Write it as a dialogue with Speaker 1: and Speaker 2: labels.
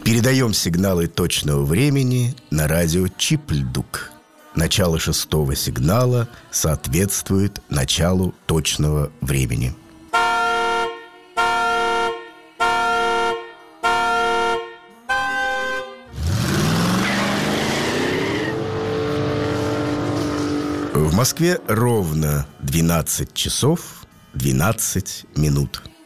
Speaker 1: Передаем сигналы точного времени на радио Чипльдук. Начало 6-го сигнала соответствует началу точного времени. В Москве ровно 12 часов 12 минут.